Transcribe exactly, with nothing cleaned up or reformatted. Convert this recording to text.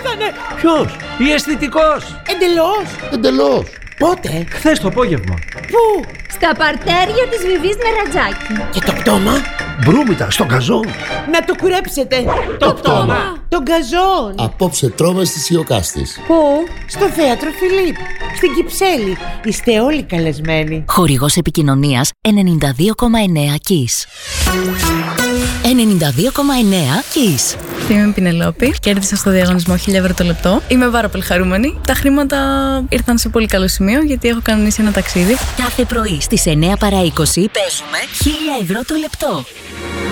πέθανε. Ποιος? Η αισθητικός. Εντελώς. Εντελώς. Πότε? Χθες το απόγευμα. Πού? Στα παρτέρια της Βιβής Νερατζάκη. Και το πτώμα? Μπρούμητα στο γκαζόν. Να το κουρέψετε. Το πτώμα. Τον γκαζόν. Απόψε τρώμε στις Ιωκάστης. Πού? Στο θέατρο Φιλίπ. Στην Κυψέλη. Είστε όλοι καλεσμένοι. Χορηγός επικοινωνίας ενενήντα δύο κόμμα εννέα Kiss. ενενήντα δύο κόμμα εννέα Kiss. Είμαι η Πινελόπη. Κέρδισα στο διαγωνισμό χίλια ευρώ το λεπτό. Είμαι πάρα πολύ χαρούμενη. Τα χρήματα ήρθαν σε πολύ καλό σημείο γιατί έχω κανονίσει ένα ταξίδι. Κάθε πρωί στις εννέα παρά είκοσι παίζουμε χίλια ευρώ το λεπτό.